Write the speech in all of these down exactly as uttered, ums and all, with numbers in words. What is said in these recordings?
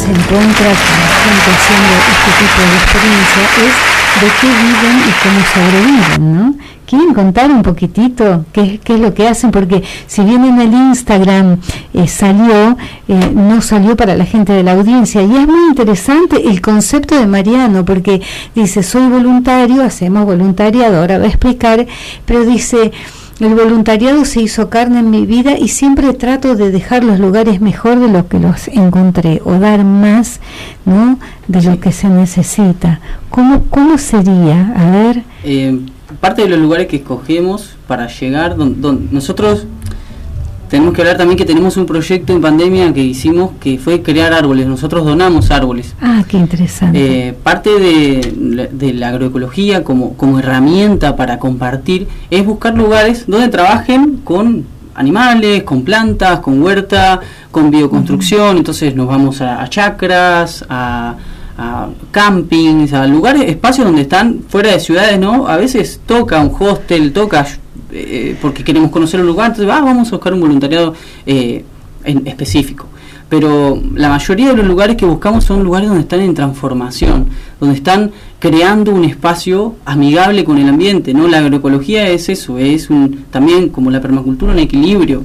se encuentra con la gente haciendo este tipo de experiencia es de qué viven y cómo sobreviven, ¿no? ¿Quieren contar un poquitito qué, qué es lo que hacen? Porque si bien en el Instagram eh, salió, eh, no salió para la gente de la audiencia. Y es muy interesante el concepto de Mariano, porque dice, soy voluntario, hacemos voluntariado, ahora va a explicar, pero dice, el voluntariado se hizo carne en mi vida y siempre trato de dejar los lugares mejor de lo que los encontré, o dar más, ¿no?, de lo que se necesita. ¿Cómo, cómo sería? A ver... Eh, parte de los lugares que escogemos para llegar, donde, donde nosotros tenemos que hablar también que tenemos un proyecto en pandemia que hicimos que fue crear árboles. Nosotros donamos árboles. Ah, qué interesante. Eh, parte de, de la agroecología como, como herramienta para compartir es buscar lugares donde trabajen con animales, con plantas, con huerta, con bioconstrucción. Uh-huh. Entonces nos vamos a, a chacras, a a campings, a lugares, espacios donde están fuera de ciudades, ¿no? A veces toca un hostel, toca eh, porque queremos conocer un lugar, entonces ah, vamos a buscar un voluntariado eh, en específico. Pero la mayoría de los lugares que buscamos son lugares donde están en transformación, donde están creando un espacio amigable con el ambiente, ¿no? La agroecología es eso, es un, también como la permacultura, un equilibrio.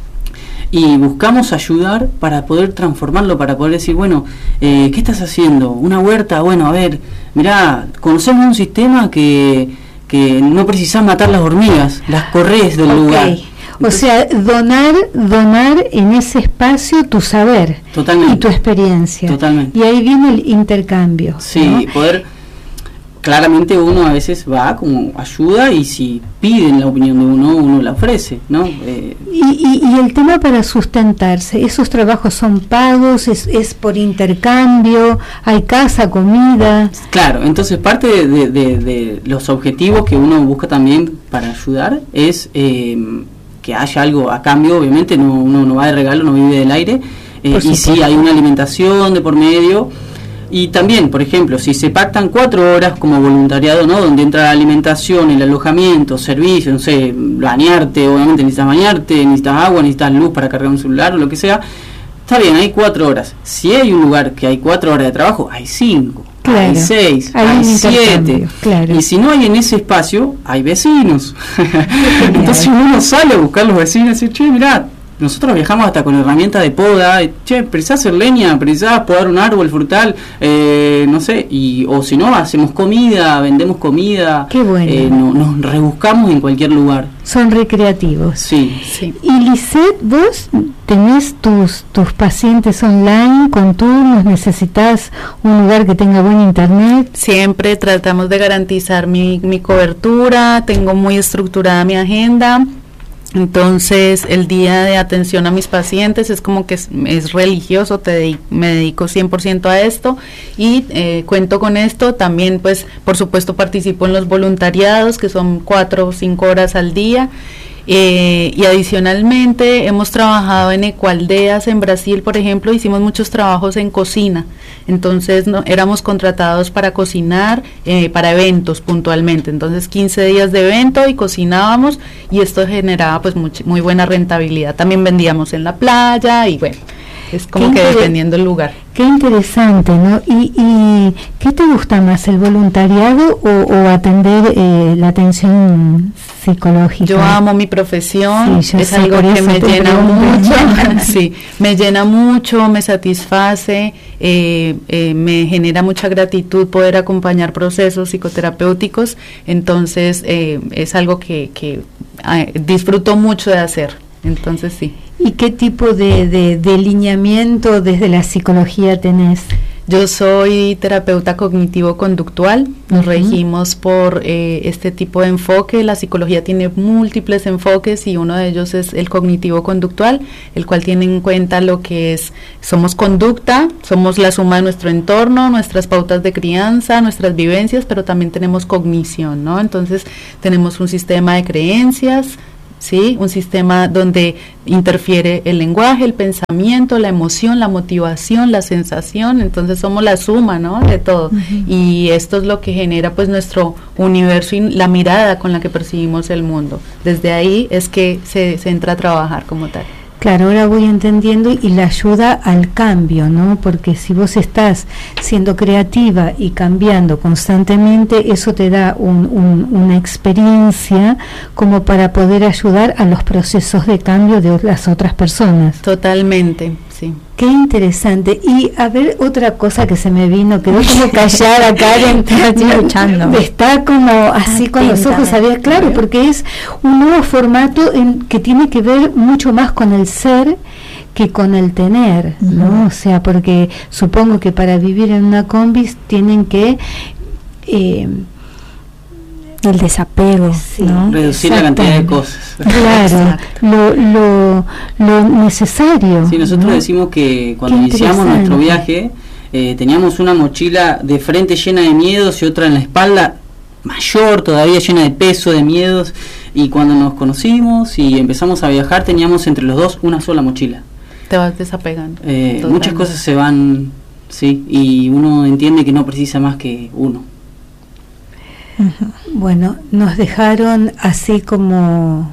Y buscamos ayudar para poder transformarlo, para poder decir, bueno, eh, ¿qué estás haciendo? ¿Una huerta? Bueno, a ver, mirá, conocemos un sistema que, que no precisás matar las hormigas, las corres del okay. lugar. Entonces, o sea, donar donar en ese espacio tu saber totalmente, y tu experiencia. Totalmente. Y ahí viene el intercambio. Sí, ¿no? poder... Claramente uno a veces va como ayuda y si piden la opinión de uno, uno la ofrece, ¿no? Eh, y, y, y el tema para sustentarse, ¿esos trabajos son pagos? ¿Es, es por intercambio? ¿Hay casa, comida? Claro, entonces parte de, de, de, de los objetivos que uno busca también para ayudar es eh, que haya algo a cambio. Obviamente no, uno no va de regalo, no vive del aire, eh, y sí hay una alimentación de por medio. Y también, por ejemplo, si se pactan cuatro horas como voluntariado, ¿no?, donde entra la alimentación, el alojamiento, servicio, no sé, bañarte, obviamente necesitas bañarte, necesitas agua, necesitas luz para cargar un celular o lo que sea, está bien, hay cuatro horas. Si hay un lugar que hay cuatro horas de trabajo, hay cinco, claro, hay seis, hay, hay siete. Claro. Y si no hay en ese espacio, hay vecinos. Entonces uno sale a buscar los vecinos y dice, che, mirá, nosotros viajamos hasta con herramientas de poda, che, precisás hacer leña, precisás podar un árbol frutal, eh, no sé, y o si no, hacemos comida, vendemos comida. Qué bueno. Eh, no, nos rebuscamos en cualquier lugar. Son recreativos. Sí, sí. Y Lisette, vos tenés tus tus pacientes online con turnos, necesitas un lugar que tenga buen internet. Siempre tratamos de garantizar mi, mi cobertura, tengo muy estructurada mi agenda. Entonces el día de atención a mis pacientes es como que es, es religioso, te de, me dedico cien por ciento a esto y eh, cuento con esto. También pues por supuesto participo en los voluntariados que son cuatro o cinco horas al día. Eh, y adicionalmente hemos trabajado en ecoaldeas en Brasil, por ejemplo, hicimos muchos trabajos en cocina, entonces no, éramos contratados para cocinar, eh, para eventos puntualmente, entonces quince días de evento y cocinábamos y esto generaba pues muy, muy buena rentabilidad. También vendíamos en la playa y bueno, es como que dependiendo el lugar. Qué interesante, ¿no? ¿Y, y qué te gusta más, el voluntariado o, o atender eh, la atención psicológica? Yo amo mi profesión, sí, es algo que me llena mucho, sí, me llena mucho, me satisface, eh, eh, me genera mucha gratitud poder acompañar procesos psicoterapéuticos, entonces eh, es algo que, que eh, disfruto mucho de hacer, entonces sí. ¿Y qué tipo de, de, de lineamiento desde la psicología tenés? Yo soy terapeuta cognitivo-conductual, nos uh-huh. regimos por eh, este tipo de enfoque. La psicología tiene múltiples enfoques y uno de ellos es el cognitivo-conductual, el cual tiene en cuenta lo que es, somos conducta, somos la suma de nuestro entorno, nuestras pautas de crianza, nuestras vivencias, pero también tenemos cognición, ¿no? Entonces tenemos un sistema de creencias, ¿sí? Un sistema donde interfiere el lenguaje, el pensamiento, la emoción, la motivación, la sensación, entonces somos la suma, ¿no?, de todo. Uh-huh. Y esto es lo que genera pues nuestro universo y la mirada con la que percibimos el mundo. Desde ahí es que se, se entra a trabajar como tal. Claro, ahora voy entendiendo, y la ayuda al cambio, ¿no? Porque si vos estás siendo creativa y cambiando constantemente, eso te da un, un, una experiencia como para poder ayudar a los procesos de cambio de las otras personas. Totalmente, sí. Qué interesante. Y a ver, otra cosa que se me vino, quedó como callada, Karen. Estoy escuchando. Está como así con los ojos abiertos, claro, porque es un nuevo formato en, que tiene que ver mucho más con el ser que con el tener, ¿no? Uh-huh. O sea, porque supongo que para vivir en una combi tienen que... Eh, el desapego, sí, ¿no? Reducir la cantidad de cosas. Claro, lo, lo, lo necesario. Sí, nosotros, ¿no?, decimos que cuando iniciamos nuestro viaje eh, teníamos una mochila de frente llena de miedos y otra en la espalda mayor todavía, llena de peso, de miedos, y cuando nos conocimos y empezamos a viajar teníamos entre los dos una sola mochila. Te vas desapegando. Eh, muchas cosas se van, sí, y uno entiende que no precisa más que uno. Uh-huh. Bueno, nos dejaron así como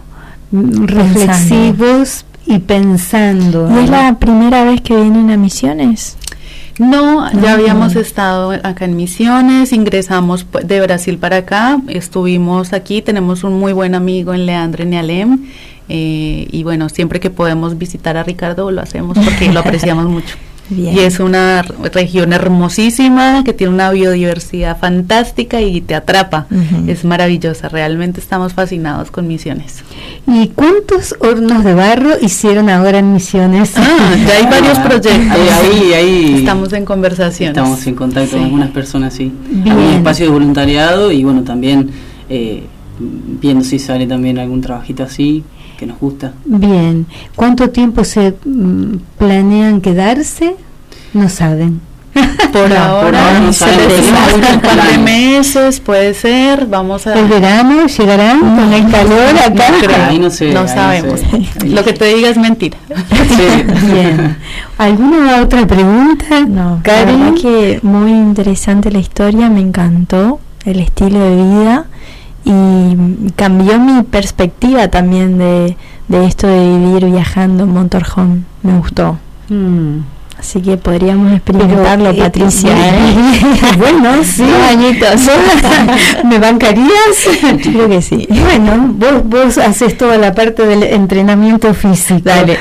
reflexivos y pensando. ¿Y es la primera vez que vienen a Misiones? No, ya no, habíamos no. estado acá en Misiones, ingresamos de Brasil para acá, estuvimos aquí, tenemos un muy buen amigo en Leandro Nealem, eh, y bueno, siempre que podemos visitar a Ricardo lo hacemos porque lo apreciamos mucho. Bien. Y es una región hermosísima que tiene una biodiversidad fantástica y te atrapa. Uh-huh. Es maravillosa, realmente estamos fascinados con Misiones. ¿Y cuántos hornos de barro hicieron ahora en Misiones? Ah, ya hay varios proyectos. Ahí, ahí, ahí estamos en conversaciones. Estamos en contacto, sí, con algunas personas, sí. Bien. Hay un espacio de voluntariado y bueno, también eh, viendo si sale también algún trabajito así que nos gusta. Bien. ¿Cuánto tiempo se mm, planean quedarse? No saben. Por no, ahora, por ahora no saben. Un par de meses, puede ser. Vamos a. ¿El verano llegará con el calor acá? No creo, ahí no sé, no ahí sabemos. No sé. Lo que te diga es mentira. Sí. Bien. ¿Alguna otra pregunta? No, Karen. la verdad que muy interesante la historia, me encantó el estilo de vida y cambió mi perspectiva también de, de esto de vivir viajando en motorhome. Me gustó. Mm. Así que podríamos experimentarlo, pero, Patricia. Eh, ¿eh? Bueno, sí. Dos añitos. ¿Me bancarías? Yo creo que sí. Bueno, vos, vos haces toda la parte del entrenamiento físico. Dale.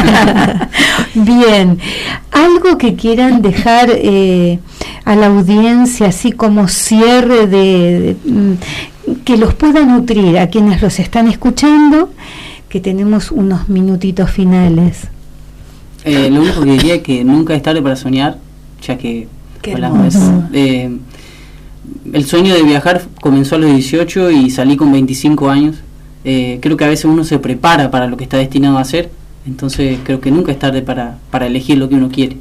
Bien. Algo que quieran dejar eh, a la audiencia, así como cierre de, de que los pueda nutrir a quienes los están escuchando, que tenemos unos minutitos finales. Eh, lo único que diría es que nunca es tarde para soñar, ya que hablamos, eh, el sueño de viajar comenzó a los dieciocho y salí con veinticinco años. Eh, creo que a veces uno se prepara para lo que está destinado a hacer, entonces creo que nunca es tarde para, para elegir lo que uno quiere.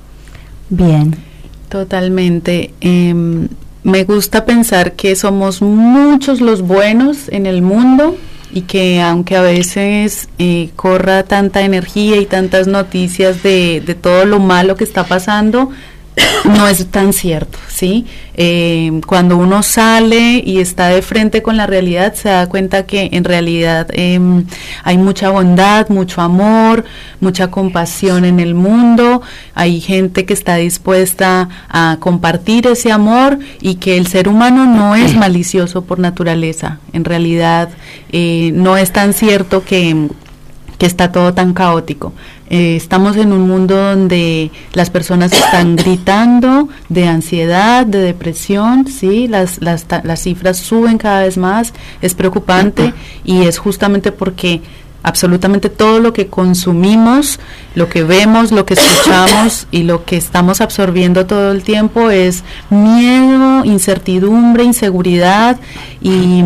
Bien. Totalmente. Eh, me gusta pensar que somos muchos los buenos en el mundo y que aunque a veces eh, corra tanta energía y tantas noticias de, de todo lo malo que está pasando, no es tan cierto, ¿sí? Eh, cuando uno sale y está de frente con la realidad, se da cuenta que en realidad eh, hay mucha bondad, mucho amor, mucha compasión en el mundo, hay gente que está dispuesta a compartir ese amor y que el ser humano no es malicioso por naturaleza. En realidad eh, no es tan cierto que, que está todo tan caótico. Eh, estamos en un mundo donde las personas están gritando de ansiedad, de depresión, sí, las, las, las cifras suben cada vez más, es preocupante y es justamente porque absolutamente todo lo que consumimos, lo que vemos, lo que escuchamos y lo que estamos absorbiendo todo el tiempo es miedo, incertidumbre, inseguridad y...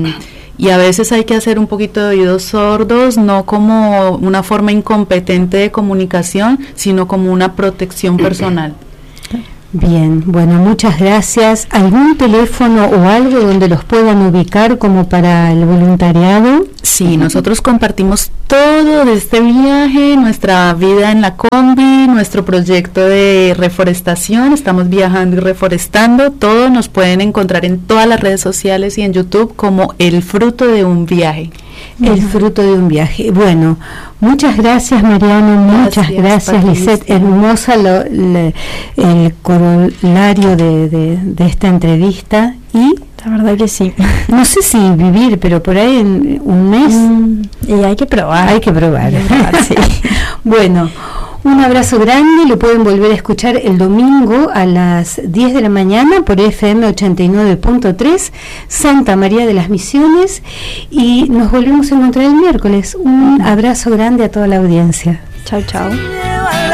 Y a veces hay que hacer un poquito de oídos sordos, no como una forma incompetente de comunicación, sino como una protección personal. Bien, bueno, muchas gracias. ¿Algún teléfono o algo donde los puedan ubicar como para el voluntariado? Sí, nosotros compartimos todo de este viaje, nuestra vida en la combi, nuestro proyecto de reforestación, estamos viajando y reforestando, todo nos pueden encontrar en todas las redes sociales y en YouTube como El Fruto de un Viaje. El fruto de un viaje. Bueno, muchas gracias, Mariano, muchas gracias, Lisette. Hermosa lo, le, el corolario de, de, de esta entrevista. Y la verdad que sí. No sé si vivir, pero por ahí en un mes. Mm, y hay que probar. Hay que probar. Hay que probar, sí. Bueno, un abrazo grande. Lo pueden volver a escuchar el domingo a las diez de la mañana por F M ochenta y nueve punto tres, Santa María de las Misiones. Y nos volvemos a encontrar el miércoles. Un abrazo grande a toda la audiencia. Chao, chao.